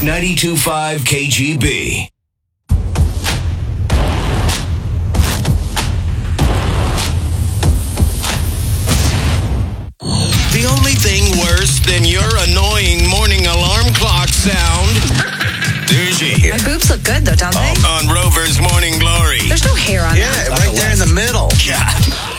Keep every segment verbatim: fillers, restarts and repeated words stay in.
ninety-two point five K G B. The only thing worse than your annoying morning alarm clock sound. There's you. My boobs look good, though, don't they? Oh, on Rover's Morning Glory. There's no hair on yeah, them. Yeah, right there in the middle. Yeah.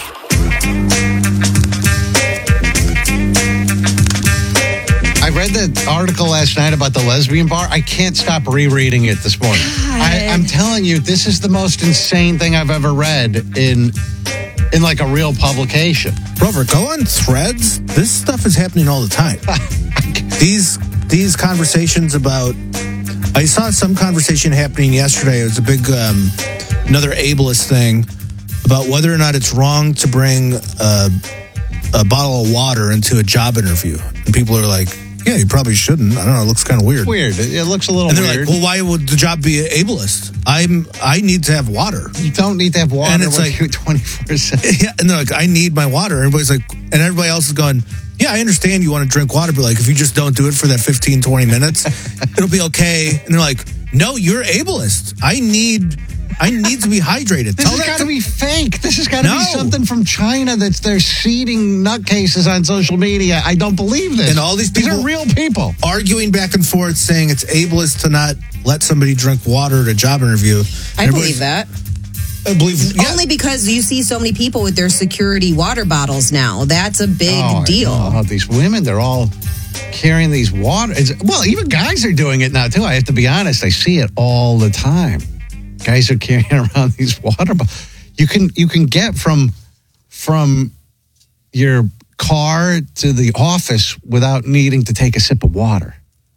I read the article last night about the lesbian bar. I can't stop rereading it this morning. I, I'm telling you, this is the most insane thing I've ever read in in like a real publication. Rover, go on Threads. This stuff is happening all the time. these these conversations about. I saw some conversation happening yesterday. It was a big um, another ableist thing about whether or not it's wrong to bring uh, a bottle of water into a job interview, and people are like, yeah, you probably shouldn't. I don't know. It looks kind of weird. Weird. It looks a little and they're weird. like, well, why would the job be ableist? I'm. I need to have water. You don't need to have water. And it's like twenty-four seven. Yeah, and they're like, I need my water. Everybody's like, and everybody else is going, yeah, I understand you want to drink water, but like, if you just don't do it for that fifteen, twenty minutes, it'll be okay. And they're like, no, you're ableist. I need. I need to be hydrated. This Tell has got to to- be fake. This has got to No. be something from China that's they're seeding nutcases on social media. I don't believe this. And all these These people- are real people. arguing back and forth, saying it's ableist to not let somebody drink water at a job interview. I Everybody's- believe that. I believe yeah. Only because you see so many people with their security water bottles now. That's a big Oh, I deal. know. These women, they're all carrying these water. It's, well, even guys are doing it now, too. I have to be honest. I see it all the time. Guys are carrying around these water bottles. You can you can get from from your car to the office without needing to take a sip of water.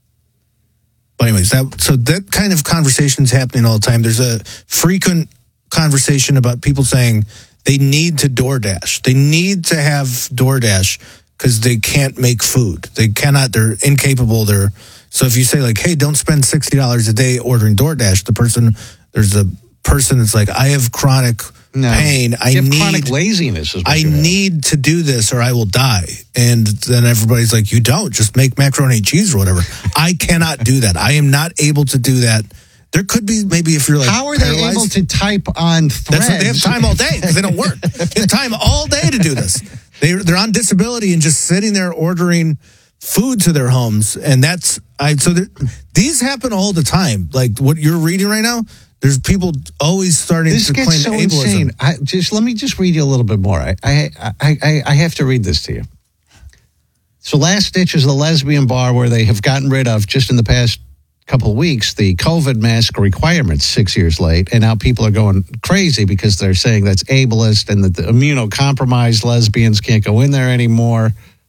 But anyways, that so that kind of conversation is happening all the time. There's a frequent conversation about people saying they need to DoorDash. They need to have DoorDash because they can't make food. They cannot. They're incapable. They're so if you say like, hey, don't spend sixty dollars a day ordering DoorDash, the person there's a person that's like, I have chronic No. pain. I You have need chronic laziness. Is what I you have. need to do this or I will die. And then everybody's like, you don't. Just make macaroni and cheese or whatever. I cannot do that. I am not able to do that. There could be maybe if you're like How are they paralyzed, able to type on Threads? That's what, they have time all day because they don't work. They have time all day to do this. They, they're on disability and just sitting there ordering food to their homes. And that's, I so there, these happen all the time. Like what you're reading right now, there's people always starting This to claim gets so ableism. insane. I, just let me just read you a little bit more. I, I I I I have to read this to you. So, Last Stitch is the lesbian bar where they have gotten rid of just in the past couple of weeks the COVID mask requirements six years late, and now people are going crazy because they're saying that's ableist and that the immunocompromised lesbians can't go in there anymore.